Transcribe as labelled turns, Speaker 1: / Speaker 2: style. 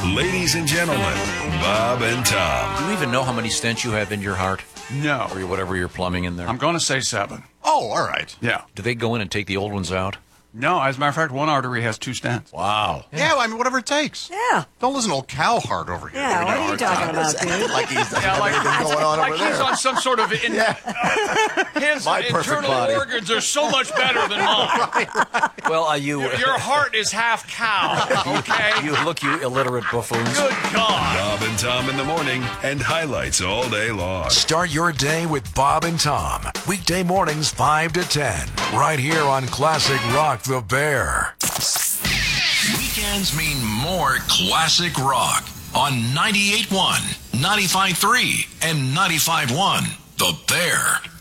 Speaker 1: Ladies and gentlemen, Bob and Tom.
Speaker 2: Do you even know how many stents you have in your heart?
Speaker 3: No.
Speaker 2: Or whatever you're plumbing in there?
Speaker 3: I'm going to say 7.
Speaker 4: Oh, all right.
Speaker 3: Yeah.
Speaker 2: Do they go in and take the old ones out?
Speaker 3: No, as a matter of fact, one artery has 2 stents.
Speaker 2: Wow.
Speaker 4: Yeah, I mean, whatever it takes.
Speaker 5: Yeah.
Speaker 4: Don't listen to old Cowheart over here.
Speaker 5: Yeah,
Speaker 4: giving
Speaker 5: what
Speaker 4: you a
Speaker 5: are you
Speaker 4: hard time.
Speaker 5: talking about, dude?
Speaker 4: Like he's
Speaker 3: like
Speaker 4: going on over
Speaker 3: he's
Speaker 4: there.
Speaker 3: on some sort of... his
Speaker 4: My perfect
Speaker 3: internal
Speaker 4: body.
Speaker 3: organs are so much better than mine.
Speaker 2: Well,
Speaker 3: Your heart is half cow, okay?
Speaker 2: you illiterate buffoons.
Speaker 3: Good God.
Speaker 1: Bob and Tom in the morning and highlights all day long.
Speaker 6: Start your day with Bob and Tom. Weekday mornings 5 to 10. Right here on Classic Rock the Bear. Weekends mean more classic rock on 98.1, 95.3, and 95.1 The Bear.